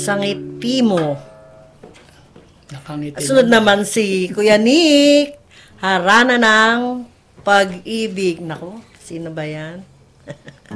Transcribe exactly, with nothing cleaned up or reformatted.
Sa ngiti mo. Nakangiti. Sunod naman si Kuya Nick. Harana ng pag-ibig. Nako, sino ba yan?